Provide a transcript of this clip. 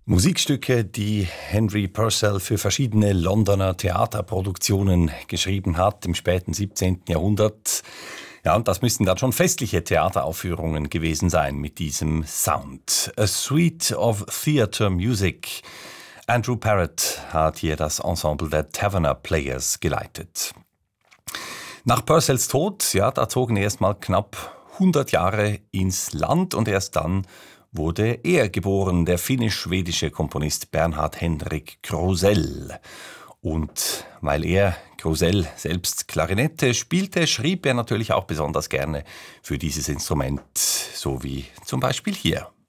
Musikstücke, die Henry Purcell für verschiedene Londoner Theaterproduktionen geschrieben hat im späten 17. Jahrhundert. Ja, und das müssten dann schon festliche Theateraufführungen gewesen sein mit diesem Sound. A Suite of Theatre Music. Andrew Parrott hat hier das Ensemble der Taverner Players geleitet. Nach Purcells Tod, ja, da zogen erst mal knapp 100 Jahre ins Land und erst dann wurde er geboren, der finnisch-schwedische Komponist Bernhard Henrik Krusell. Und weil er, Krusell, selbst Klarinette spielte, schrieb er natürlich auch besonders gerne für dieses Instrument, so wie zum Beispiel hier.